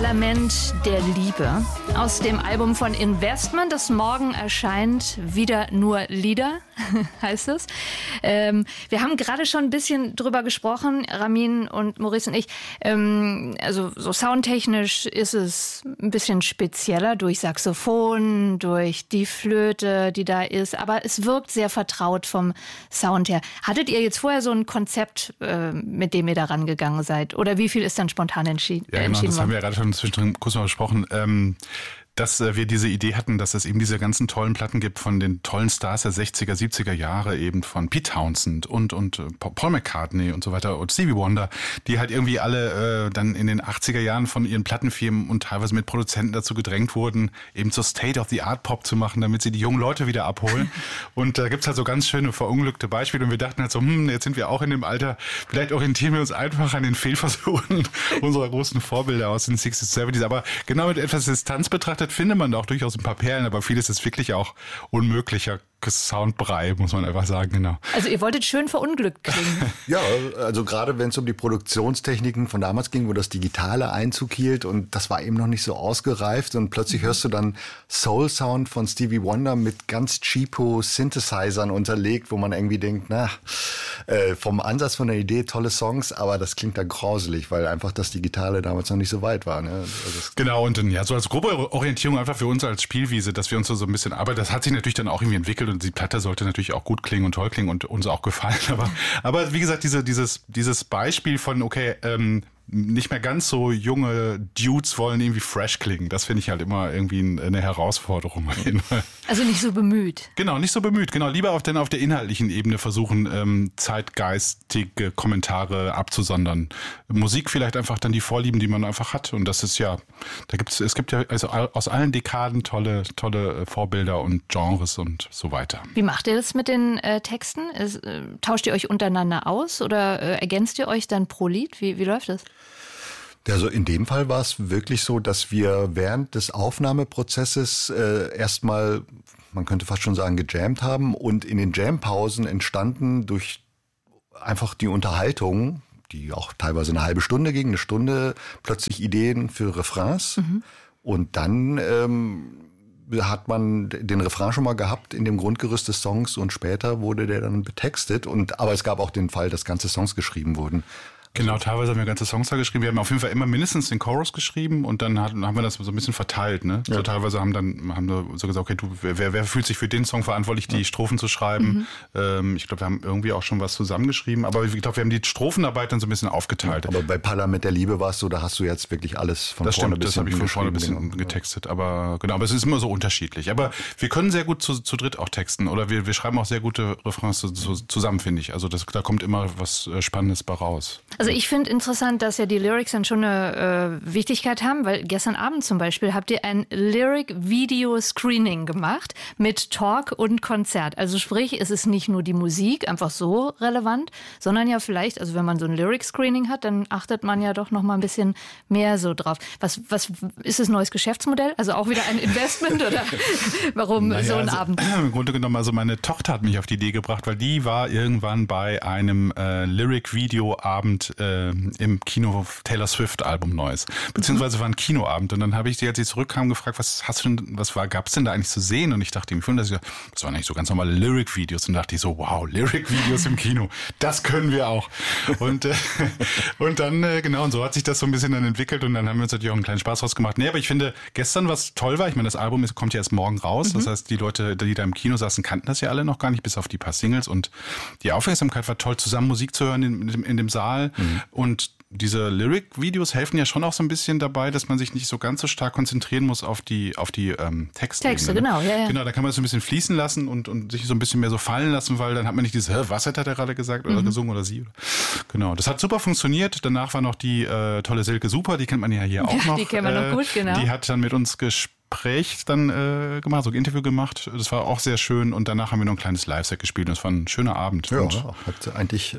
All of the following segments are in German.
Parlament der Liebe. Aus dem Album von Investment, das morgen erscheint, wieder nur Lieder, heißt es. Wir haben gerade schon ein bisschen drüber gesprochen, Ramin und Maurice und ich. Also so soundtechnisch ist es ein bisschen spezieller durch Saxophon, durch die Flöte, die da ist. Aber es wirkt sehr vertraut vom Sound her. Hattet ihr jetzt vorher so ein Konzept, mit dem ihr da rangegangen seid? Oder wie viel ist dann spontan entschieden? Ja, genau, das haben wir ja gerade schon zwischendrin kurz mal besprochen. Dass wir diese Idee hatten, dass es eben diese ganzen tollen Platten gibt von den tollen Stars der 60er, 70er Jahre, eben von Pete Townsend und Paul McCartney und so weiter und Stevie Wonder, die halt irgendwie alle dann in den 80er Jahren von ihren Plattenfirmen und teilweise mit Produzenten dazu gedrängt wurden, eben zur State-of-the-Art-Pop zu machen, damit sie die jungen Leute wieder abholen. Und da gibt's halt so ganz schöne verunglückte Beispiele und wir dachten halt so, jetzt sind wir auch in dem Alter, vielleicht orientieren wir uns einfach an den Fehlversuchen unserer großen Vorbilder aus den 60s, 70s, aber genau mit etwas Distanz betrachtet findet man da auch durchaus ein paar Perlen, aber vieles ist wirklich auch unmöglicher Soundbrei, muss man einfach sagen, genau. Also ihr wolltet schön verunglückt klingen. Ja, also gerade wenn es um die Produktionstechniken von damals ging, wo das digitale Einzug hielt und das war eben noch nicht so ausgereift und plötzlich hörst du dann Soul-Sound von Stevie Wonder mit ganz cheapo Synthesizern unterlegt, wo man irgendwie denkt, vom Ansatz von der Idee tolle Songs, aber das klingt da grauselig, weil einfach das Digitale damals noch nicht so weit war. Ne? Also genau, und ja, so als grobe Orientierung einfach für uns als Spielwiese, dass wir uns so ein bisschen, aber das hat sich natürlich dann auch irgendwie entwickelt und die Platte sollte natürlich auch gut klingen und toll klingen und uns auch gefallen. Aber wie gesagt, dieses Beispiel von, okay, nicht mehr ganz so junge Dudes wollen irgendwie fresh klingen. Das finde ich halt immer irgendwie eine Herausforderung auf jeden Fall. Also nicht so bemüht. Genau, nicht so bemüht. Genau, lieber auf der inhaltlichen Ebene versuchen, zeitgeistige Kommentare abzusondern. Musik vielleicht einfach dann die Vorlieben, die man einfach hat. Und das ist ja, es gibt ja also aus allen Dekaden tolle Vorbilder und Genres und so weiter. Wie macht ihr das mit den Texten? Tauscht ihr euch untereinander aus oder ergänzt ihr euch dann pro Lied? Wie läuft das? Also in dem Fall war es wirklich so, dass wir während des Aufnahmeprozesses erstmal, man könnte fast schon sagen, gejammt haben und in den Jampausen entstanden durch einfach die Unterhaltung, die auch teilweise eine halbe Stunde ging, eine Stunde, plötzlich Ideen für Refrains und dann hat man den Refrain schon mal gehabt in dem Grundgerüst des Songs und später wurde der dann betextet aber es gab auch den Fall, dass ganze Songs geschrieben wurden. Genau, teilweise haben wir ganze Songs da geschrieben. Wir haben auf jeden Fall immer mindestens den Chorus geschrieben und dann haben wir das so ein bisschen verteilt. Ne? Ja. So teilweise haben wir so gesagt, okay, wer fühlt sich für den Song verantwortlich, die Strophen zu schreiben? Ich glaube, wir haben irgendwie auch schon was zusammengeschrieben, aber ich glaube, wir haben die Strophenarbeit dann so ein bisschen aufgeteilt. Aber bei Parlament der Liebe war es so, da hast du jetzt wirklich alles von vorne bis hinten. Das habe ich von vorne bis hinten getextet. Aber genau, aber es ist immer so unterschiedlich. Aber wir können sehr gut zu dritt auch texten oder wir schreiben auch sehr gute Refrains zusammen, finde ich. Also da kommt immer was Spannendes bei raus. Also ich finde interessant, dass ja die Lyrics dann schon eine Wichtigkeit haben, weil gestern Abend zum Beispiel habt ihr ein Lyric-Video-Screening gemacht mit Talk und Konzert. Also sprich, es ist nicht nur die Musik einfach so relevant, sondern ja vielleicht, also wenn man so ein Lyric-Screening hat, dann achtet man ja doch noch mal ein bisschen mehr so drauf. Was ist das neues Geschäftsmodell? Also auch wieder ein Investment oder warum so ein Abend? Im Grunde genommen, also meine Tochter hat mich auf die Idee gebracht, weil die war irgendwann bei einem Lyric-Video-Abend im Kino Taylor Swift Album Neues. Beziehungsweise war ein Kinoabend und dann habe ich sie, als sie zurückkam, gefragt, gab's denn da eigentlich zu sehen? Und ich dachte, das waren eigentlich so ganz normale Lyric-Videos und dachte ich so, wow, Lyric-Videos im Kino, das können wir auch. Und dann, genau, und so hat sich das so ein bisschen dann entwickelt und dann haben wir uns natürlich auch einen kleinen Spaß draus gemacht. Nee, aber ich finde, gestern, was toll war, ich meine, das Album kommt ja erst morgen raus, das heißt, die Leute, die da im Kino saßen, kannten das ja alle noch gar nicht, bis auf die paar Singles und die Aufmerksamkeit war toll, zusammen Musik zu hören in dem Saal. Und diese Lyric-Videos helfen ja schon auch so ein bisschen dabei, dass man sich nicht so ganz so stark konzentrieren muss auf die Texte, genau, ja. Genau, da kann man es so ein bisschen fließen lassen und sich so ein bisschen mehr so fallen lassen, weil dann hat man nicht dieses, was hat er gerade gesagt oder gesungen oder sie. Genau, das hat super funktioniert. Danach war noch die tolle Silke Super, die kennt man ja hier auch noch. Die kennen wir noch gut, genau. Die hat dann mit uns Gespräch dann gemacht, so ein Interview gemacht. Das war auch sehr schön und danach haben wir noch ein kleines Live-Set gespielt und es war ein schöner Abend. Ja, hat eigentlich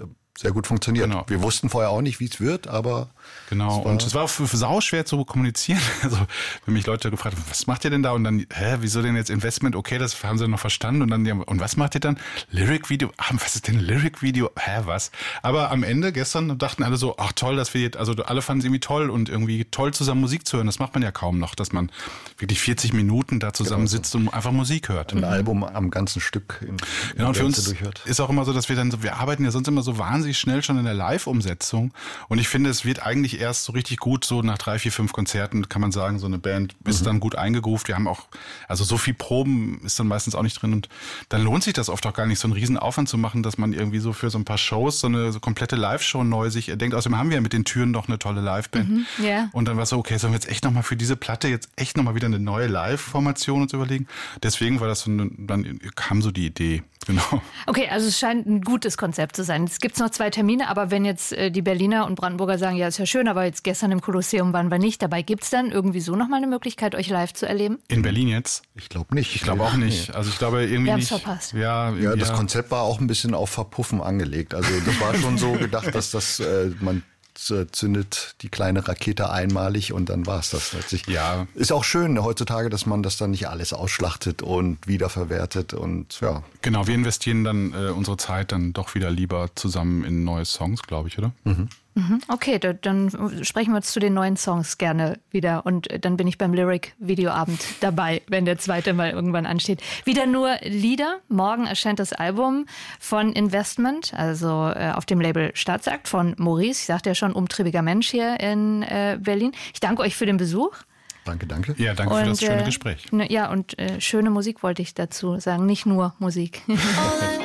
sehr gut funktioniert. Genau. Wir wussten vorher auch nicht, wie es wird, aber... Genau, und es war auch sauschwer zu kommunizieren. Also, wenn mich Leute gefragt haben, was macht ihr denn da? Und dann, wieso denn jetzt Investment? Okay, das haben sie noch verstanden. Und dann, und was macht ihr dann? Lyric-Video? Was ist denn Lyric-Video? Was? Aber am Ende, gestern, dachten alle so, ach toll, dass wir jetzt, also alle fanden es irgendwie toll und irgendwie toll zusammen Musik zu hören. Das macht man ja kaum noch, dass man wirklich 40 Minuten da zusammen sitzt und einfach Musik hört. Ein Album am ganzen Stück Genau, und für uns ist auch immer so, dass wir arbeiten ja sonst immer so wahnsinnig schnell schon in der Live-Umsetzung. Und ich finde, es wird eigentlich erst so richtig gut, so nach 3, 4, 5 Konzerten kann man sagen, so eine Band ist dann gut eingegroovt. Wir haben auch, also so viel Proben ist dann meistens auch nicht drin und dann lohnt sich das oft auch gar nicht, so einen riesen Aufwand zu machen, dass man irgendwie so für so ein paar Shows so eine so komplette Live-Show neu sich denkt. Außerdem haben wir ja mit den Türen doch eine tolle Live-Band. Yeah. Und dann war es so, okay, sollen wir jetzt echt nochmal für diese Platte jetzt echt nochmal wieder eine neue Live-Formation uns überlegen? Deswegen war das so, dann kam so die Idee. Genau. Okay, also es scheint ein gutes Konzept zu sein. Es gibt noch 2 Termine, aber wenn jetzt die Berliner und Brandenburger sagen, ja, ist ja schön, aber jetzt gestern im Kolosseum waren wir nicht dabei, gibt es dann irgendwie so nochmal eine Möglichkeit, euch live zu erleben? In Berlin jetzt? Ich glaube nicht. Ich glaube auch nicht. Also ich glaube irgendwie wir nicht. Wir haben es verpasst. Ja, das Konzept war auch ein bisschen auf Verpuffen angelegt. Also das war schon so gedacht, dass man zündet die kleine Rakete einmalig und dann war es das. Ja. Ist auch schön heutzutage, dass man das dann nicht alles ausschlachtet und wiederverwertet und ja. Genau, wir investieren dann unsere Zeit dann doch wieder lieber zusammen in neue Songs, glaube ich, oder? Okay, dann sprechen wir uns zu den neuen Songs gerne wieder und dann bin ich beim Lyric-Videoabend dabei, wenn der zweite mal irgendwann ansteht. Wieder nur Lieder. Morgen erscheint das Album von Investment, also auf dem Label Staatsakt von Maurice. Ich sagte ja schon, umtriebiger Mensch hier in Berlin. Ich danke euch für den Besuch. Danke, danke. Ja, danke für das schöne Gespräch. Ja, und schöne Musik wollte ich dazu sagen, nicht nur Musik.